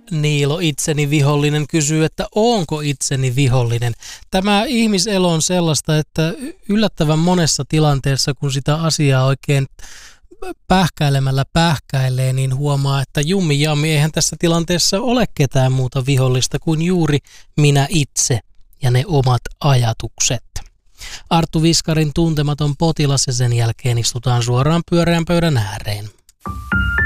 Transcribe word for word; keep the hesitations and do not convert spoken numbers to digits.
Niilo, itseni vihollinen, kysyy, että onko itseni vihollinen. Tämä ihmiselo on sellaista, että yllättävän monessa tilanteessa, kun sitä asiaa oikein pähkäilemällä pähkäilee, niin huomaa, että jummi jammi, eihän tässä tilanteessa ole ketään muuta vihollista kuin juuri minä itse ja ne omat ajatukset. Arttu Viskarin Tuntematon potilas ja sen jälkeen istutaan suoraan pyöreän pöydän ääreen.